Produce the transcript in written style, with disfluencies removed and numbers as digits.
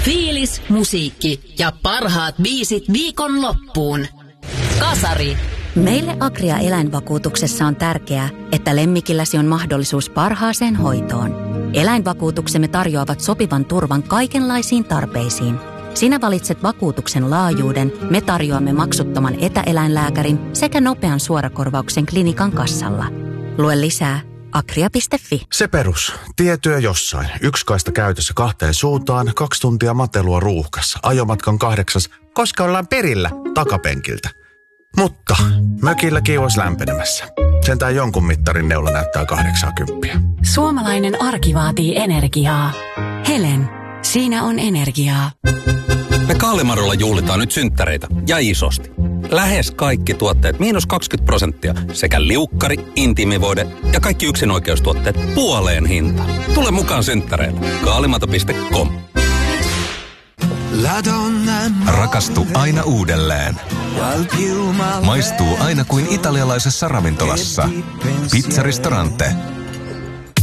Fiilis, musiikki ja parhaat biisit viikon loppuun. Kasari. Meille Agria eläinvakuutuksessa on tärkeää, että lemmikilläsi on mahdollisuus parhaaseen hoitoon. Eläinvakuutuksemme tarjoavat sopivan turvan kaikenlaisiin tarpeisiin. Sinä valitset vakuutuksen laajuuden, me tarjoamme maksuttoman etäeläinlääkärin sekä nopean suorakorvauksen klinikan kassalla. Lue lisää agria.fi. Se perus. Tietyö jossain. Yksi kaista käytössä 2 suuntaan, 2 tuntia matelua ruuhkassa. Ajomatkan 8, koska ollaan perillä takapenkiltä. Mutta mökilläkin olisi lämpenemässä. Sentään jonkun mittarin neula näyttää 80. Suomalainen arki vaatii energiaa. Helen, siinä on energiaa. Me Kaalimarolla juhlitaan nyt synttäreitä ja isosti. Lähes kaikki tuotteet -20% sekä liukkari, intiimivoide ja kaikki yksinoikeustuotteet puoleen hintaan. Tule mukaan synttäreille. Kaalimato.com. Rakastu aina uudelleen. Maistuu aina kuin italialaisessa ravintolassa. Pizzaristorante.